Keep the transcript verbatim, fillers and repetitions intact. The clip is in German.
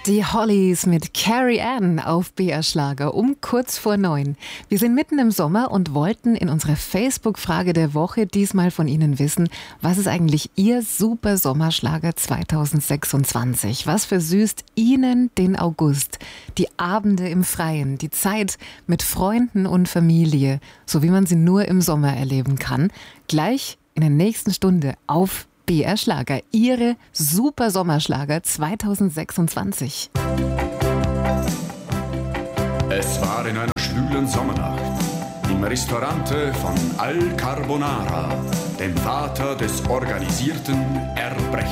Die Hollies mit Carrie Ann auf B R Schlager um kurz vor neun. Wir sind mitten im Sommer und wollten in unserer Facebook-Frage der Woche diesmal von Ihnen wissen, was ist eigentlich Ihr super Sommerschlager zweitausendsechsundzwanzig? Was versüßt Ihnen den August? Die Abende im Freien, die Zeit mit Freunden und Familie, so wie man sie nur im Sommer erleben kann. Gleich in der nächsten Stunde auf B R Schlager, Ihre super Sommerschlager zweitausendsechsundzwanzig. Es war in einer schwülen Sommernacht im Ristorante von Al Carbonara, dem Vater des organisierten Erbrechens.